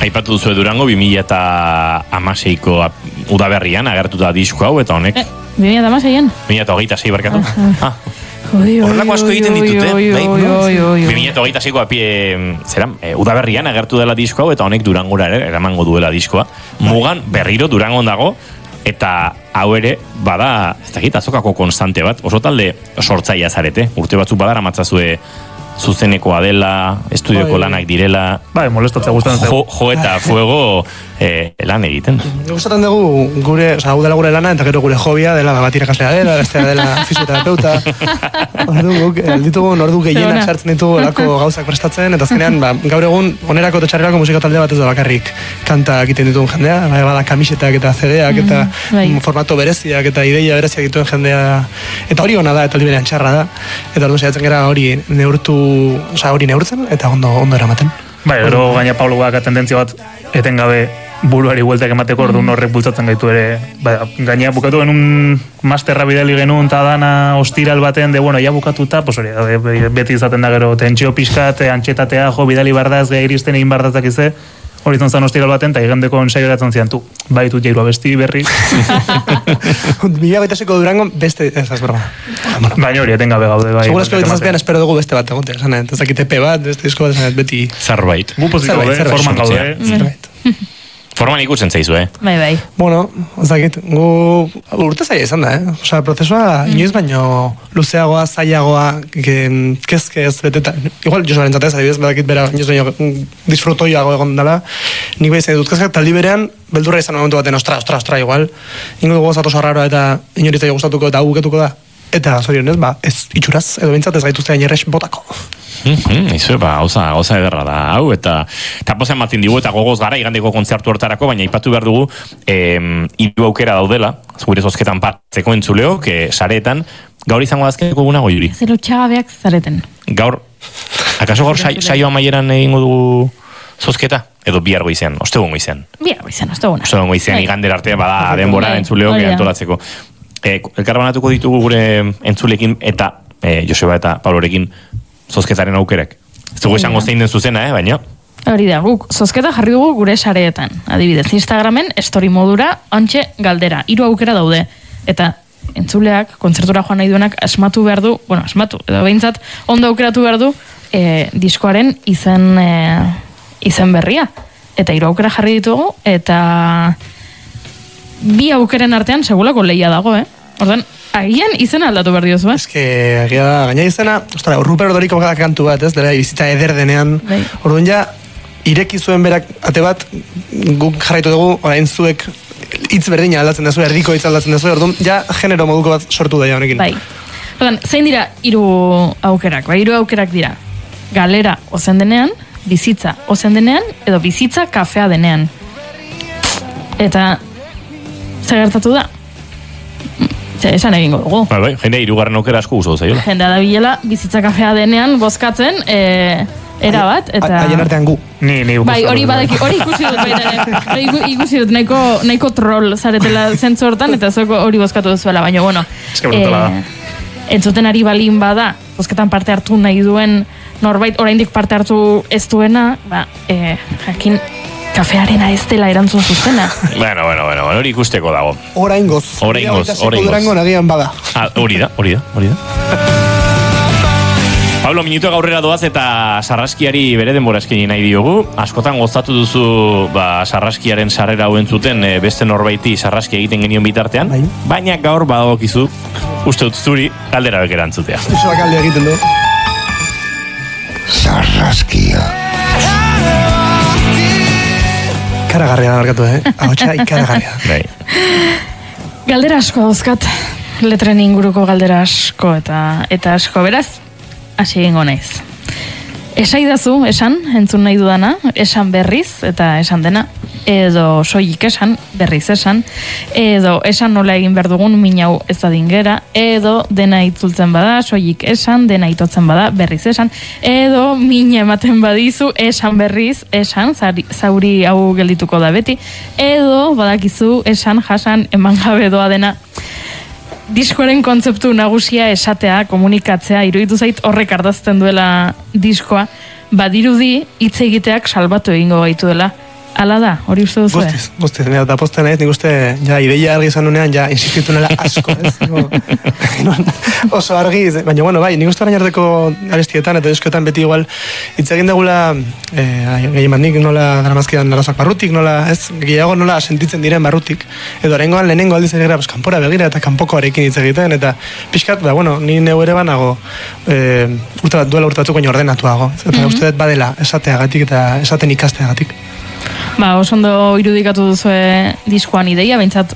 Aipatu duzu Durango 2016ko udaberrian agertu da disko hau, eta honek 2016an? 2026 barkatu. Horrelako asko egiten ditute, 2026ko udaberrian agertu dela disko hau, eta honek Durangora ere eramango duela diskoa. Mugan berriro Durangon dago, eta hau ere, bada, ez dakit, azokako konstante bat, oso talde sortzaia zarete, urte batzuk badara matzazue zuzenekoa dela, estudioko lanak direla, molestatza gustatzen jo eta fuego lan egiten. Gustatzen dugu gure, hau dela gure lana, eta gero gure hobia dela bat irakaslea dela, bestea dela fisioterapeuta. Ditugu ordu gehienak sartzen ditugu olako gauzak prestatzen, eta azkenean, gaur egun, onerako eta txarrerako musika talde bat ez da bakarrik kanta egiten ditugun jendea, bada kamisetak eta CD-ak, eta formato bereziak, eta ideia bereziak dituen jendea, eta hori ona da, eta aldi berean txarra da, eta ordu saiatzen gara hori neurtzen, eta ondo eramaten. Gero gaina Pablo baka tendentzia bat etengabe buruari bueltak emateko orduan horrek bultzatzen gaitu ere. Gaina bukatu genuen masterra bidali genuen eta dana ostiral baten de, ja bukatuta, beti izaten da gero tentsio pixkat, antxetatea, bidali bardaz, gai iristen egin bardazak ize, hori zan ostiral baten, eta igendeko ensaio eratzen zian, baitut jairua besti berri. 2026ko Durango beste ez broma. Baina hori etengabe gaude. Segurazko bitazazpean espero dugu beste bat egote, ez dakit EP bat, beste disko bat, beti... Zerbait. Gu poziko forman gaude. Forman ikutzen zaizu, Bai. Bueno, ez dakit, gu urte zaila izan da, Osa, prozesua inoiz baino luzeagoa, zailagoa, kezke ez beteta. Igual, Josaren zatez, adibidez, badakit bera, inoiz baino disfrutoiago egon dela. Nik bai izan dut kezkak, taldi berean, beldurra izan momentu baten, ostra, igual. Ingo dugu gozatu sarraroa eta inoritzaio gustatuko eta guketuko da. Eta, zorionez, ez itxuraz, edo bintzat ez gaituzte ainerrex botako. Izu, gauza ederra da, hau, eta pozen batzin digu, eta gogoz gara, igandeko kontzertu hortarako, baina ipatu behar dugu, hiru aukera daudela, gure zozketan partzeko entzuleo, sareetan, gaur izango dazkeko gunago, Juri? Zero txagabeak zareten. Akaso gaur saio amaieran egingo dugu zozketa? Edo bihargo izan, ostegungo izan? Bihargo izan, ostegungo. Ostegungo izan, igander arte, bada denbora entzuleo, antolatzeko. Elkarbanatuko ditugu gure entzulekin, eta Joseba eta Pablorekin zozketaren aukerak. Ez dugu esango zein den zuzena, baina? Hori da, guk zozketa jarri dugu gure sareetan. Adibidez, Instagramen, story modura, ontxe galdera. 3 aukera daude. Eta entzuleak, kontzertura joan nahi duenak, asmatu, edo behintzat, ondo aukeratu behar du, diskoaren izen berria. Eta 3 aukera jarri ditugu, eta 2 aukeren artean segulako lehia dago, Ordan, agian izena aldatu behar diozu, agia da, gaina izena, Rupert Ordoriko kantu bat, dela bizitza eder denean, orduan ja, ireki zuen berak ate bat, guk jarraitu dugu, orain zuek hitz berdina aldatzen dezu, erdiko hitz aldatzen dezu, orduan, ja, genero moduko bat sortu daia honekin. Orduan, zein dira 3 aukerak? 3 aukerak dira, galera ozen denean, bizitza ozen denean, edo bizitza kafea denean. Eta, zer gertatu da? Esan egingo dugu. Jende 3 aukera asko gustu zaiola. Jendea da bilela, bizitza kafea denean bozkatzen, era bat, eta... Haien artean gu. Bai, hori ikusi dut baita. Ikusi dut, nahiko troll zaretela zentzu hortan, eta zueko hori bozkatu duzuela, baina, bueno... Entzuten ari balin bada, bozketan parte hartu nahi duen norbait, oraindik parte hartu ez duena, jakin... kafearena ez dela erantzun zuzena. Bueno, hori ikusteko dago. Oraingoz. Durango nagian bada. Hori da. Pablo, minutu gaurrera doaz eta sarraskiari bere denbora eskaini nahi diogu. Askotan gozatu duzu sarraskiaren sarrera hauen zuten beste norbaiti sarraski egiten genion bitartean, baina gaur badagokizu uste dut zuri galdera bekerantzutea. Isoak alde egiten du. Sarraskia. Ikaragarria da markatu, Ahotsa ikaragarria. Galdera asko dauzkat, letren inguruko galdera asko eta asko, beraz, hasi egingo naiz. Esaidazu, entzun nahi dudana, esan berriz eta esan dena, edo soilik esan, berriz esan, edo esan nola egin behar dugun minau ez da dingera, edo dena itzultzen bada, soilik esan, dena itotzen bada, berriz esan, edo mina ematen badizu, esan berriz, esan, zauri hau geldituko da beti, edo badakizu, esan, jasan, eman gabe doa dena. Diskoaren kontzeptu nagusia esatea, komunikatzea, iruditu zait horrek ardazten duela diskoa, badirudi hitz egiteak salbatu egingo gaitu dela. Ala da, hori uste duzu, Guztiz, eta posten naiz, nik uste, ja, ideia argi izan nunean, ja, insistitu nela asko, ez? Oso argi, baina, bueno, bai, nik uste orain arteko abestietan, eta diskoetan beti igual, hitz egin degula, gehien bat nik nola daramazkidan arazoak barrutik, nola, ez, gehiago nola sentitzen diren barrutik, edo orengoan lehenengo aldiz egira, kanpora begira eta kanpokoarekin hitz egiten, eta pixkat, bueno, ni neu ere banago, duela urte batzuk baino ordenatuago, eta uste dut badela esateagatik eta esaten ikasteagatik. Oso ondo irudikatu duzue diskoan ideia, behintzat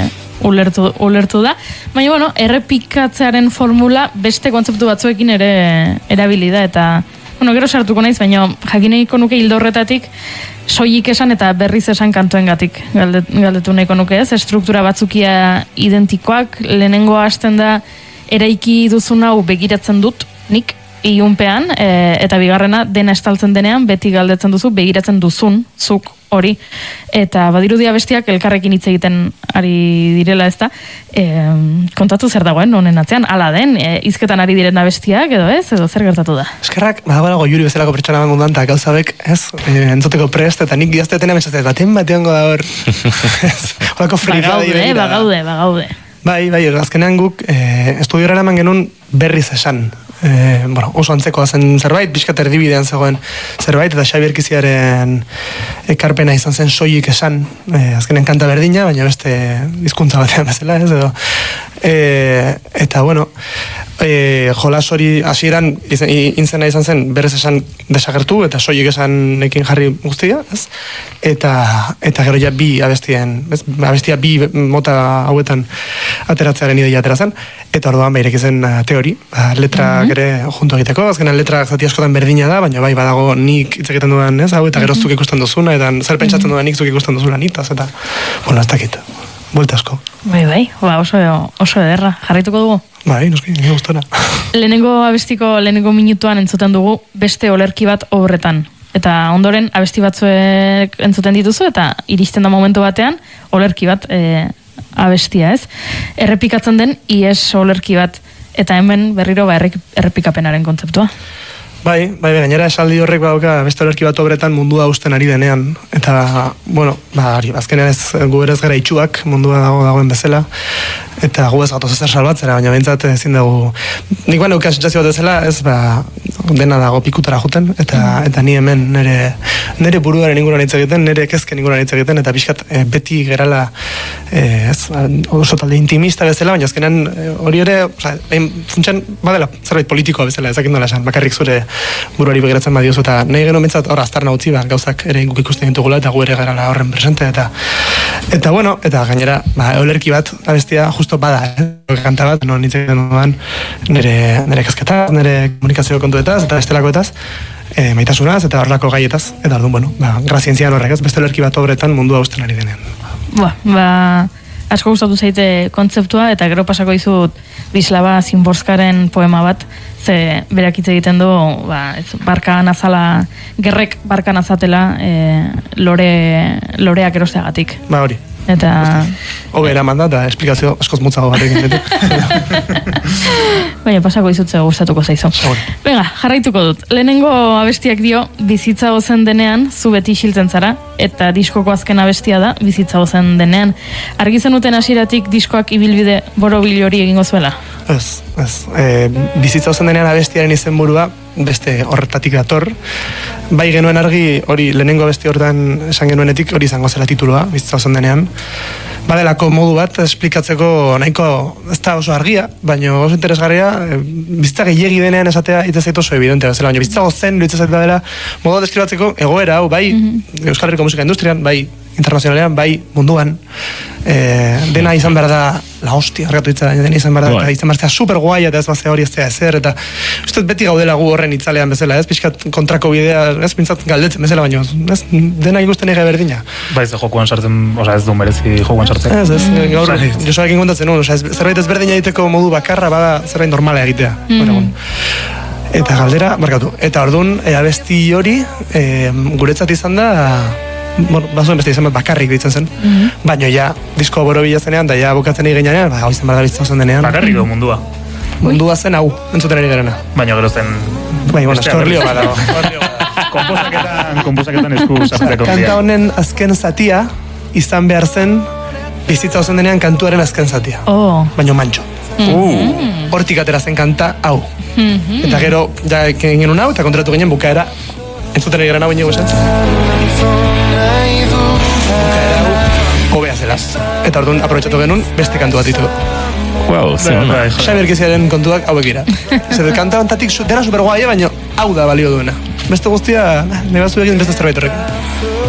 ulertu da. Baina, bueno, errepikatzearen formula beste kontzeptu batzuekin ere erabili da, eta, bueno, gero sartuko naiz, baina jakineiko nuke hildo horretatik soilik esan eta berriz esan kantuengatik galdetu nahiko nuke ez, struktura batzukia identikoak, lehenengo hasten da eraiki duzun hau begiratzen dut, nik, ilunpean, eta bigarrena dena estaltzen denean, beti galdetzen duzu, begiratzen duzun, zuk hori, eta badirudia bestiak elkarrekin hitz egiten ari direla ez da, kontatu zer dagoen honen atzean, ala den, hizketan ari diren bestiak, edo ez, edo zer gertatu da? Eskerrak, badago Juri bezalako pertsona bangundan, eta gauzabek, ez, entzoteko prest, eta nik gazteetan emesazet, baten bateango da hor, horako frifada iregira. Bagaude. Bai, azkenean guk estudiora eman genuen berriz esan. Oso antzekoa zen zerbait, pixkat erdibidean zegoen zerbait, eta Xabi Erkiziaren ekarpena izan zen soilik esan, azkenen kanta berdina, baina beste hizkuntza batean bezala, ez edo. Eta, bueno, jolas hori hasieran intzena izan zen berriz esan desagertu, eta soilik esan ekin jarri guztia, ez? Eta gero ja bi abestia bi mota hauetan ateratzearen ideia atera zen, eta orduan behirek izen teori, letrak ere junto egiteko, azkenan letrak zati askotan berdina da, baina bai badago nik hitz egiten dudan, ez, hau, eta gero zuk ikusten duzuna, eta zer pentsatzen dudan nik zuk ikusten duzuna nitaz, eta, bueno, ez dakit, buelta asko. Bai, oso ederra, jarraituko dugu? Bai, noski, nire gustora. Lehenengo minutuan entzuten dugu beste olerki bat horretan. Eta ondoren abesti batzuek entzuten dituzu, eta iristen da momentu batean olerki bat abestia, ez? Errepikatzen den ies olerki bat, eta hemen berriro errepikapenaren kontzeptua. Bai, gainera esaldi horrek badauka beste olerki bat obretan mundua usten ari denean. Eta, bueno, azkenean ez gu berez gara itxuak mundua dagoen bezala. Eta gu ez gatoz ezer salbatzera, baina behintzat ezin dugu. Nik baina ukan sentzazio bat ezela, ez dena dago pikutara juten, eta ni hemen nire buruaren inguruan hitz egiten, nire kezken inguruan hitz egiten, eta pixkat beti gerala oso talde intimista bezala, baina azkenean hori ere, funtsan badela zerbait politikoa bezala, ezakin dola esan, bakarrik zure buruari begiratzen badiozu, eta nahi genuen bintzat hor aztarna utzi, gauzak ere guk ikusten ditugula, eta gu ere gerala horren presente, eta bueno, eta gainera, olerki bat abestia justo bada, kanta bat, non hitz egiten dudan nire kasketas, nire komunikazio kontuetaz, eta bestelakoetaz, maitasunaz, eta horrelako gaietaz, eta orduan, bueno, grazientzian horrek, ez, beste olerki bat obretan mundua usten ari denean. Asko gustatu zaite kontzeptua, eta gero pasako dizut Bislava Zimborskaren poema bat, ze berak hitz egiten du, barka nazala, gerrek barka nazatela loreak erosteagatik. Hori. Eta... Hobe eraman da, eta esplikazio askoz motzago batekin ditu. Baina pasako izutze gustatuko zaizu. Venga, jarraituko dut. Lehenengo abestiak dio, bizitza gozen denean, zu beti isiltzen zara, eta diskoko azken abestia da, bizitza gozen denean. Argi zenuten hasieratik diskoak ibilbide borobil hori egingo zuela? Ez. Bizitza gozen denean abestiaren izenburua, beste horretatik dator. Bai genuen argi, hori lehenengo abesti horretan esan genuenetik, hori izango zela titulua, bizitza gozen denean. Badelako modu bat esplikatzeko nahiko ez da oso argia, baina oso interesgarria, bizitza gehiegi denean esatea hitz zaitu oso evidente bezala, baina bizitza gozen hitz zaitu dela modu deskribatzeko egoera hau, bai Euskal Herriko musika industrian, bai internazionalean, bai munduan, dena izan behar da la hostia, argatu hitza, dena izan behar da, izan behar da super guai, eta ez bazea hori ez da ezer, eta uste beti gaudela gu horren itzalean bezala, ez pixkat kontrako bidea, ez pintzat galdetzen bezala, baina ez dena ikusten ege berdina. Ba ez da jokuan sartzen, oza ez du merezi jokuan sartzen. Ez, gaur, Josuarekin kontatzen nuen, zerbait ezberdina egiteko modu bakarra bada zerbait normala egitea. Eta galdera, markatu, eta orduan, abesti hori, guretzat izan da, bazuen beste izan bat bakarrik ditzen zen, baina ja, disko borobila zenean, da ja bukatzen egin gainean, hau izan behar da bizitza zen denean. Bakarrik do mundua? Mundua zen hau, entzuten ari garena. Baina gero zen... Bai, bueno, eskorlio bada. Komposaketan esku sartzeko. Kanta honen azken zatia izan behar zen bizitza ozen denean kantuaren azken zatia. Baina mantxo. Hortik atera zen kanta hau. Eta gero, ja egin genuen hau, eta kontratu ginen bukaera entzuten egaren hau inigo esan. Bukaera hau, hobea zela. Eta orduan aprobetxatu genuen beste kantu bat ditu. Wow, Xabier Kiziaren kontuak hauek gira. Zer, kanta honetatik dena supergoaia, baina hau da balio duena. Beste guztia, nahi batzu egin beste zerbait horrekin.